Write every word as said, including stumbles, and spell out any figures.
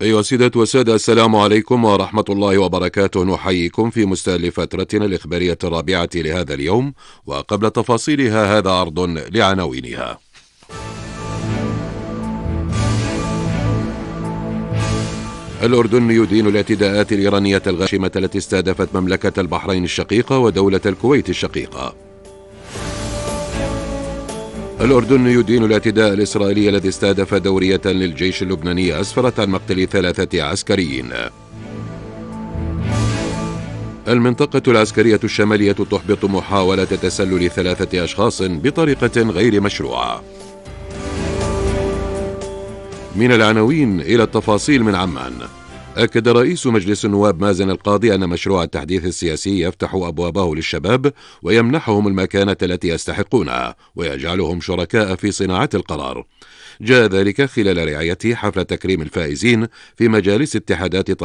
أيها السيدات والسادة، السلام عليكم ورحمة الله وبركاته. نحييكم في مستهل فترتنا الإخبارية الرابعة لهذا اليوم، وقبل تفاصيلها هذا عرض لعناوينها. الأردن يدين الاعتداءات الإيرانية الغاشمة التي استهدفت مملكة البحرين الشقيقة ودولة الكويت الشقيقة. الأردن يدين الاعتداء الإسرائيلي الذي استهدف دورية للجيش اللبناني أسفرت عن مقتل ثلاثة عسكريين. المنطقة العسكرية الشمالية تحبط محاولة تسلل ثلاثة أشخاص بطريقة غير مشروعة. من العناوين إلى التفاصيل من عمان. أكد رئيس مجلس النواب مازن القاضي أن مشروع التحديث السياسي يفتح أبوابه للشباب ويمنحهم المكانة التي يستحقونها ويجعلهم شركاء في صناعة القرار. جاء ذلك خلال رعايته حفل تكريم الفائزين في مجالس اتحادات